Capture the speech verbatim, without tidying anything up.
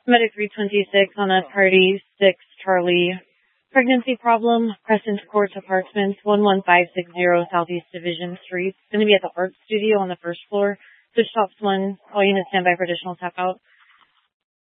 Medic three twenty-six on a party six Charlie. Pregnancy problem, Crescent Court Apartments, one one five six zero Southeast Division Street. It's going to be at the art studio on the first floor. So shops one, all units stand by for additional tap out.